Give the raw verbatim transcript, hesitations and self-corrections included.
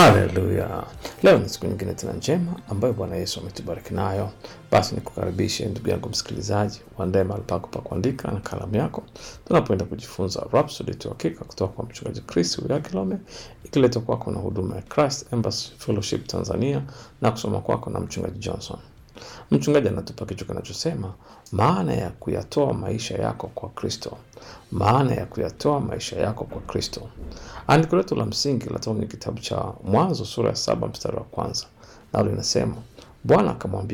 Haleluya. Leo ni siku nyingine tena njema ambayo Bwana Yesu ametubariki nayo. Basi nikukaribishe ndugu yangu msikilizaji, uandae mahali pako pa kuandika na kalamu yako. Tunapoenda kujifunza Rhapsody ya Uhakika kutoka kwa mchungaji Chris Uyakilome, ikiletwa kwako na huduma ya Christ Embassy Fellowship Tanzania na kusoma kwako na mchungaji Johnson. Mchungaji anatupa kichwa kinachosema maana ya kuyatoa maisha yako kwa Kristo. Maana ya kuyatoa maisha yako kwa Kristo. Andiko letu la msingi latoka kwenye kitabu cha Mwanzo sura ya saba mstari wa kwanza. Nalo linasema, Bwana akamwambia